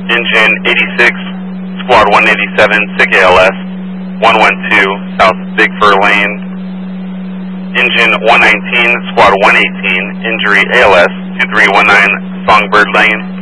Engine 86, Squad 187, SIG ALS, 112, South Big Fir Lane. Engine 119, Squad 118, injury ALS, 2319, Songbird Lane.